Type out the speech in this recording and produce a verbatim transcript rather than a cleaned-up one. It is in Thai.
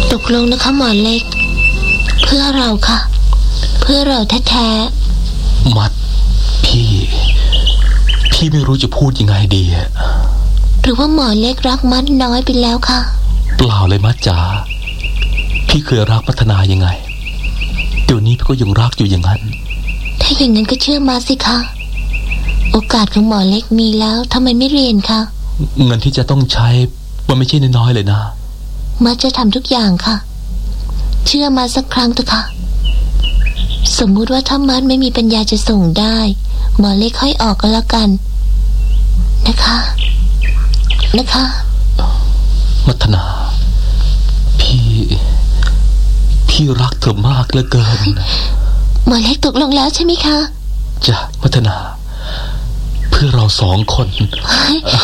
ตกลงนะคะหมอเล็กเพื่อเราค่ะเพื่อเราแท้ๆมัดพี่พี่ไม่รู้จะพูดยังไงดีอะหรือว่าหมอเล็กรักมัดน้อยไปแล้วค่ะเปล่าเลยมัดจ๋าพี่เคยรักพัฒนายังไงเดี๋ยวนี้พี่ก็ยังรักอยู่อย่างนั้นถ้าอย่างนั้นก็เชื่อมาสิคะโอกาสของหมอเล็กมีแล้วทำไมไม่เรียนคะเงินที่จะต้องใช้มันไม่ใช่น้อยๆเลยนะมัดจะทำทุกอย่างค่ะเชื่อมาสักครั้งเถอะค่ะสมมุติว่าถ้ามัดไม่มีปัญญาจะส่งได้หมอเล็กค่อยออกก็แล้วกันนะคะนะคะมัทนาพี่พี่รักเธอมากเหลือเกินหมอเล็กตกลงแล้วใช่ไหมคะจ้ะมัทนาเพื่อเราสองคน